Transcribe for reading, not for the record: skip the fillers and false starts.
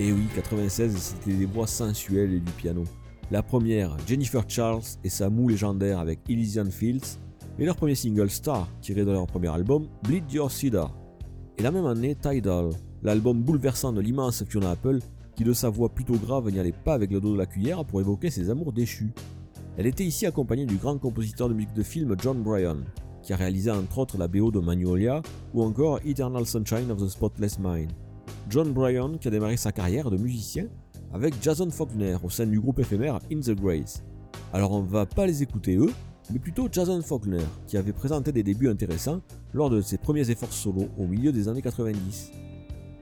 Et oui, 96, c'était des voix sensuelles et du piano. La première, Jennifer Charles et sa moue légendaire avec Elysian Fields, et leur premier single Star, tiré de leur premier album, Bleed Your Cedar. Et la même année, Tidal, l'album bouleversant de l'immense Fiona Apple, qui de sa voix plutôt grave n'y allait pas avec le dos de la cuillère pour évoquer ses amours déchus. Elle était ici accompagnée du grand compositeur de musique de film John Bryan, qui a réalisé entre autres la BO de Magnolia ou encore Eternal Sunshine of the Spotless Mind. John Bryan qui a démarré sa carrière de musicien avec Jason Faulkner au sein du groupe éphémère In the Grace. Alors on va pas les écouter eux, mais plutôt Jason Faulkner qui avait présenté des débuts intéressants lors de ses premiers efforts solo au milieu des années 90.